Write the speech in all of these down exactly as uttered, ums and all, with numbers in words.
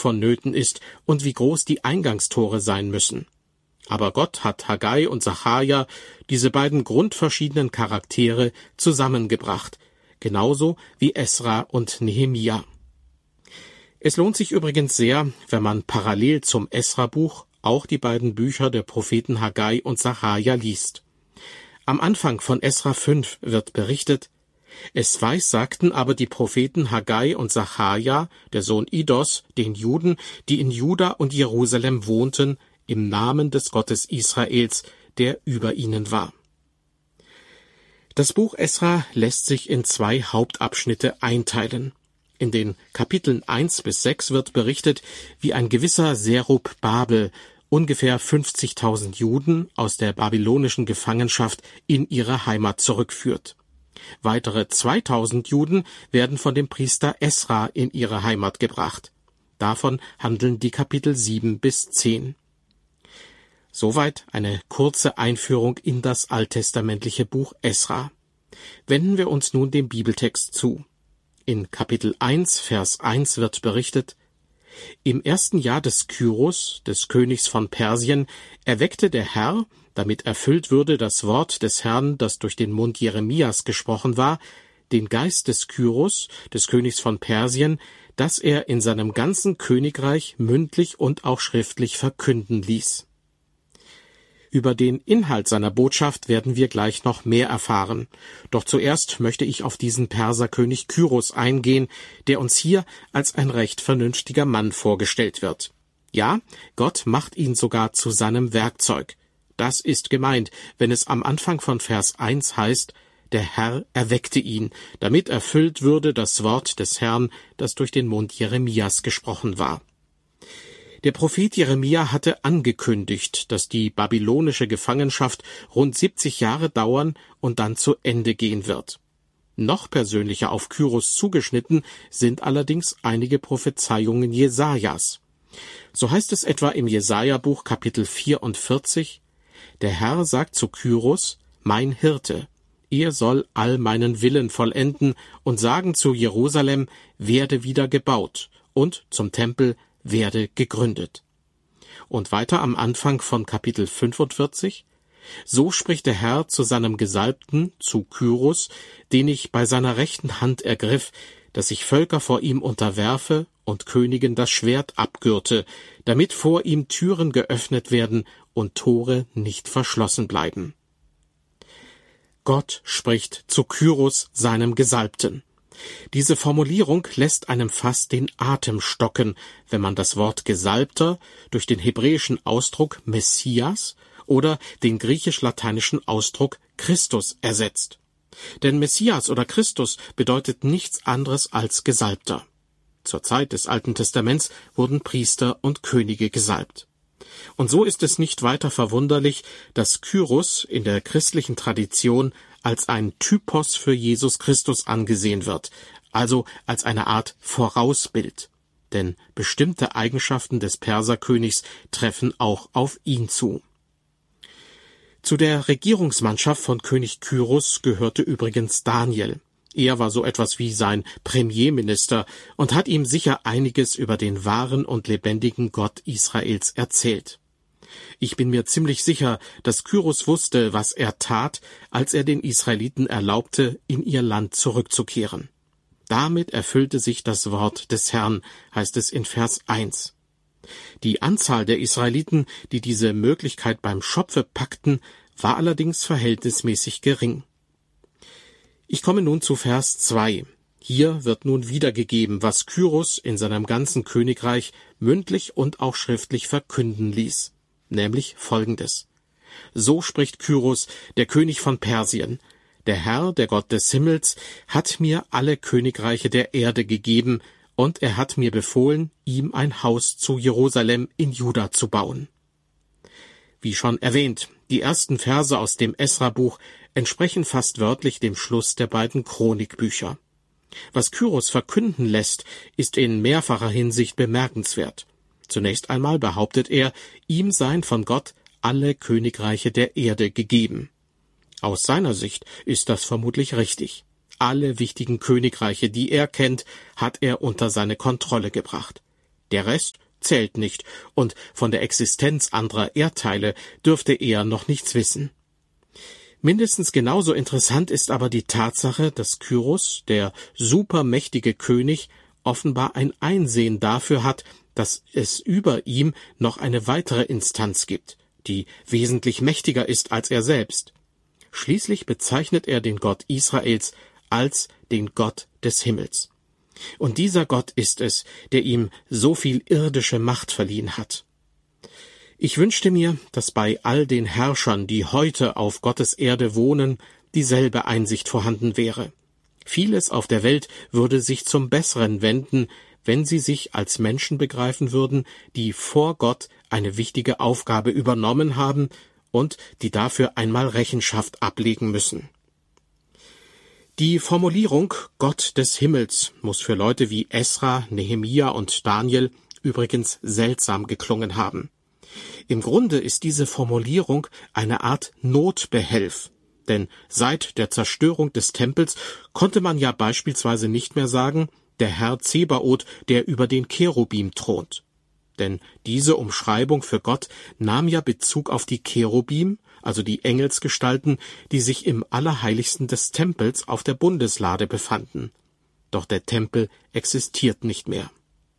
vonnöten ist und wie groß die Eingangstore sein müssen. Aber Gott hat Haggai und Sacharja, diese beiden grundverschiedenen Charaktere, zusammengebracht, genauso wie Esra und Nehemia. Es lohnt sich übrigens sehr, wenn man parallel zum Esra-Buch auch die beiden Bücher der Propheten Haggai und Sacharja liest. Am Anfang von Esra fünf wird berichtet: Es weissagten aber die Propheten Haggai und Sacharja, der Sohn Idos, den Juden, die in Juda und Jerusalem wohnten, im Namen des Gottes Israels, der über ihnen war. Das Buch Esra lässt sich in zwei Hauptabschnitte einteilen. In den Kapiteln eins bis sechs wird berichtet, wie ein gewisser Serub-Babel ungefähr fünfzigtausend Juden aus der babylonischen Gefangenschaft in ihre Heimat zurückführt. Weitere zweitausend Juden werden von dem Priester Esra in ihre Heimat gebracht. Davon handeln die Kapitel sieben bis zehn. Soweit eine kurze Einführung in das alttestamentliche Buch Esra. Wenden wir uns nun dem Bibeltext zu. In Kapitel eins, Vers eins wird berichtet: Im ersten Jahr des Kyros, des Königs von Persien, erweckte der Herr, damit erfüllt würde das Wort des Herrn, das durch den Mund Jeremias gesprochen war, den Geist des Kyros, des Königs von Persien, dass er in seinem ganzen Königreich mündlich und auch schriftlich verkünden ließ. Über den Inhalt seiner Botschaft werden wir gleich noch mehr erfahren. Doch zuerst möchte ich auf diesen Perserkönig Kyros eingehen, der uns hier als ein recht vernünftiger Mann vorgestellt wird. Ja, Gott macht ihn sogar zu seinem Werkzeug. Das ist gemeint, wenn es am Anfang von Vers eins heißt: Der Herr erweckte ihn, damit erfüllt würde das Wort des Herrn, das durch den Mund Jeremias gesprochen war. Der Prophet Jeremia hatte angekündigt, dass die babylonische Gefangenschaft rund siebzig Jahre dauern und dann zu Ende gehen wird. Noch persönlicher auf Kyros zugeschnitten sind allerdings einige Prophezeiungen Jesajas. So heißt es etwa im Jesaja-Buch Kapitel vierundvierzig: Der Herr sagt zu Kyros: Mein Hirte, er soll all meinen Willen vollenden und sagen zu Jerusalem: Werde wieder gebaut, und zum Tempel: werde gegründet. Und weiter am Anfang von Kapitel fünfundvierzig: So spricht der Herr zu seinem Gesalbten, zu Kyros, den ich bei seiner rechten Hand ergriff, dass ich Völker vor ihm unterwerfe und Königen das Schwert abgürte, damit vor ihm Türen geöffnet werden und Tore nicht verschlossen bleiben. Gott spricht zu Kyros, seinem Gesalbten. Diese Formulierung lässt einem fast den Atem stocken, wenn man das Wort Gesalbter durch den hebräischen Ausdruck Messias oder den griechisch-lateinischen Ausdruck Christus ersetzt. Denn Messias oder Christus bedeutet nichts anderes als Gesalbter. Zur Zeit des Alten Testaments wurden Priester und Könige gesalbt. Und so ist es nicht weiter verwunderlich, dass Kyros in der christlichen Tradition als ein Typos für Jesus Christus angesehen wird, also als eine Art Vorausbild. Denn bestimmte Eigenschaften des Perserkönigs treffen auch auf ihn zu. Zu der Regierungsmannschaft von König Kyros gehörte übrigens Daniel. Er war so etwas wie sein Premierminister und hat ihm sicher einiges über den wahren und lebendigen Gott Israels erzählt. Ich bin mir ziemlich sicher, dass Kyros wusste, was er tat, als er den Israeliten erlaubte, in ihr Land zurückzukehren. Damit erfüllte sich das Wort des Herrn, heißt es in Vers eins. Die Anzahl der Israeliten, die diese Möglichkeit beim Schopfe packten, war allerdings verhältnismäßig gering. Ich komme nun zu Vers zwei. Hier wird nun wiedergegeben, was Kyros in seinem ganzen Königreich mündlich und auch schriftlich verkünden ließ. Nämlich Folgendes: So spricht Kyros, der König von Persien: Der Herr, der Gott des Himmels, hat mir alle Königreiche der Erde gegeben, und er hat mir befohlen, ihm ein Haus zu Jerusalem in Juda zu bauen. Wie schon erwähnt, die ersten Verse aus dem Esra-Buch entsprechen fast wörtlich dem Schluss der beiden Chronikbücher. Was Kyros verkünden lässt, ist in mehrfacher Hinsicht bemerkenswert. Zunächst einmal behauptet er, ihm seien von Gott alle Königreiche der Erde gegeben. Aus seiner Sicht ist das vermutlich richtig. Alle wichtigen Königreiche, die er kennt, hat er unter seine Kontrolle gebracht. Der Rest zählt nicht, und von der Existenz anderer Erdteile dürfte er noch nichts wissen. Mindestens genauso interessant ist aber die Tatsache, dass Kyros, der supermächtige König, offenbar ein Einsehen dafür hat, dass es über ihm noch eine weitere Instanz gibt, die wesentlich mächtiger ist als er selbst. Schließlich bezeichnet er den Gott Israels als den Gott des Himmels. Und dieser Gott ist es, der ihm so viel irdische Macht verliehen hat. Ich wünschte mir, dass bei all den Herrschern, die heute auf Gottes Erde wohnen, dieselbe Einsicht vorhanden wäre. Vieles auf der Welt würde sich zum Besseren wenden, wenn sie sich als Menschen begreifen würden, die vor Gott eine wichtige Aufgabe übernommen haben und die dafür einmal Rechenschaft ablegen müssen. Die Formulierung Gott des Himmels muss für Leute wie Esra, Nehemia und Daniel übrigens seltsam geklungen haben. Im Grunde ist diese Formulierung eine Art Notbehelf, denn seit der Zerstörung des Tempels konnte man ja beispielsweise nicht mehr sagen, der Herr Zebaoth, der über den Cherubim thront. Denn diese Umschreibung für Gott nahm ja Bezug auf die Cherubim, also die Engelsgestalten, die sich im Allerheiligsten des Tempels auf der Bundeslade befanden. Doch der Tempel existiert nicht mehr.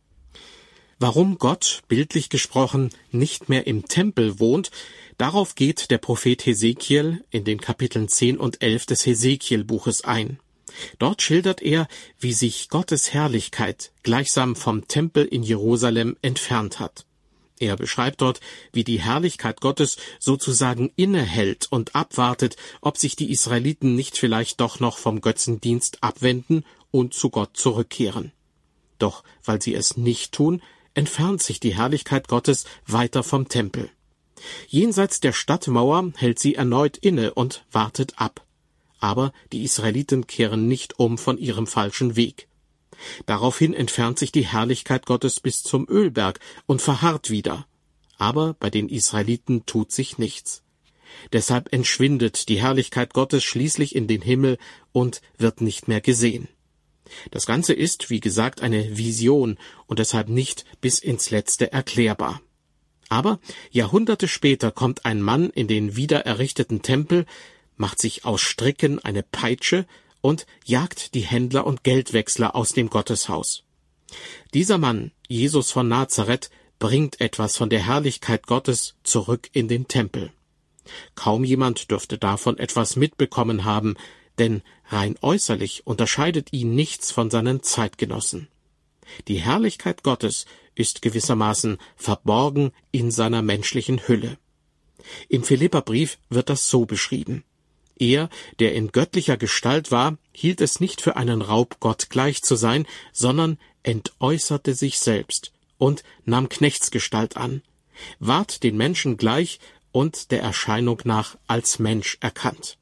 Warum Gott, bildlich gesprochen, nicht mehr im Tempel wohnt, darauf geht der Prophet Hesekiel in den Kapiteln zehn und elf des Hesekiel-Buches ein. Dort schildert er, wie sich Gottes Herrlichkeit gleichsam vom Tempel in Jerusalem entfernt hat. Er beschreibt dort, wie die Herrlichkeit Gottes sozusagen innehält und abwartet, ob sich die Israeliten nicht vielleicht doch noch vom Götzendienst abwenden und zu Gott zurückkehren. Doch weil sie es nicht tun, entfernt sich die Herrlichkeit Gottes weiter vom Tempel. Jenseits der Stadtmauer hält sie erneut inne und wartet ab. Aber die Israeliten kehren nicht um von ihrem falschen Weg. Daraufhin entfernt sich die Herrlichkeit Gottes bis zum Ölberg und verharrt wieder. Aber bei den Israeliten tut sich nichts. Deshalb entschwindet die Herrlichkeit Gottes schließlich in den Himmel und wird nicht mehr gesehen. Das Ganze ist, wie gesagt, eine Vision und deshalb nicht bis ins Letzte erklärbar. Aber Jahrhunderte später kommt ein Mann in den wiedererrichteten Tempel, macht sich aus Stricken eine Peitsche und jagt die Händler und Geldwechsler aus dem Gotteshaus. Dieser Mann, Jesus von Nazareth, bringt etwas von der Herrlichkeit Gottes zurück in den Tempel. Kaum jemand dürfte davon etwas mitbekommen haben, denn rein äußerlich unterscheidet ihn nichts von seinen Zeitgenossen. Die Herrlichkeit Gottes ist gewissermaßen verborgen in seiner menschlichen Hülle. Im Philipperbrief wird das so beschrieben. Er, der in göttlicher Gestalt war, hielt es nicht für einen Raub, Gott gleich zu sein, sondern entäußerte sich selbst und nahm Knechtsgestalt an, ward den Menschen gleich und der Erscheinung nach als Mensch erkannt.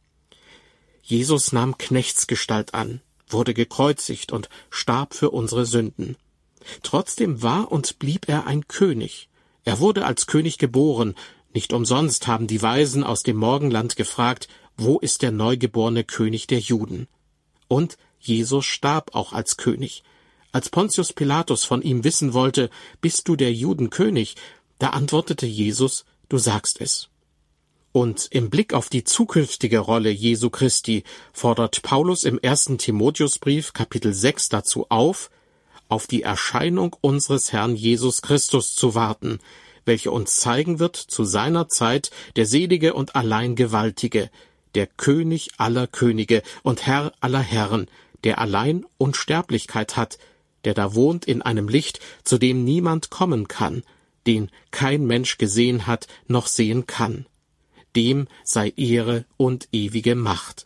Jesus nahm Knechtsgestalt an, wurde gekreuzigt und starb für unsere Sünden. Trotzdem war und blieb er ein König. Er wurde als König geboren. Nicht umsonst haben die Weisen aus dem Morgenland gefragt, wo ist der neugeborene König der Juden? Und Jesus starb auch als König. Als Pontius Pilatus von ihm wissen wollte, bist du der Judenkönig? Da antwortete Jesus, du sagst es. Und im Blick auf die zukünftige Rolle Jesu Christi fordert Paulus im ersten Timotheusbrief Kapitel sechs dazu auf, auf die Erscheinung unseres Herrn Jesus Christus zu warten, welche uns zeigen wird zu seiner Zeit der selige und allein Gewaltige, der König aller Könige und Herr aller Herren, der allein Unsterblichkeit hat, der da wohnt in einem Licht, zu dem niemand kommen kann, den kein Mensch gesehen hat noch sehen kann. Dem sei Ehre und ewige Macht.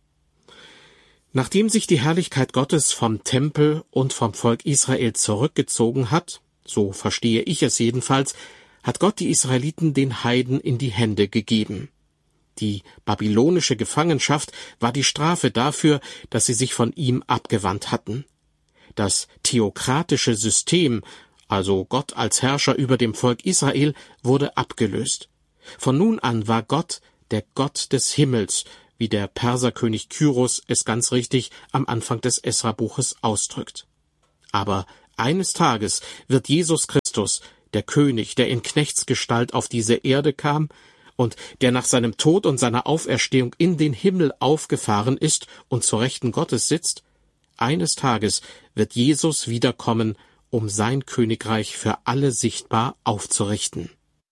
Nachdem sich die Herrlichkeit Gottes vom Tempel und vom Volk Israel zurückgezogen hat, so verstehe ich es jedenfalls, hat Gott die Israeliten den Heiden in die Hände gegeben. Die babylonische Gefangenschaft war die Strafe dafür, dass sie sich von ihm abgewandt hatten. Das theokratische System, also Gott als Herrscher über dem Volk Israel, wurde abgelöst. Von nun an war Gott der Gott des Himmels, wie der Perserkönig Kyros es ganz richtig am Anfang des Esra-Buches ausdrückt. Aber Eines Tages wird Jesus Christus, der König, der in Knechtsgestalt auf diese Erde kam und der nach seinem Tod und seiner Auferstehung in den Himmel aufgefahren ist und zur Rechten Gottes sitzt, eines Tages wird Jesus wiederkommen, um sein Königreich für alle sichtbar aufzurichten.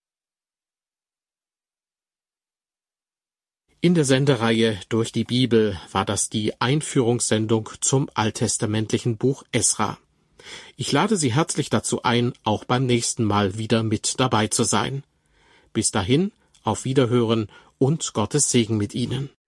In der Sendereihe Durch die Bibel war das die Einführungssendung zum alttestamentlichen Buch Esra. Ich lade Sie herzlich dazu ein, auch beim nächsten Mal wieder mit dabei zu sein. Bis dahin, auf Wiederhören und Gottes Segen mit Ihnen.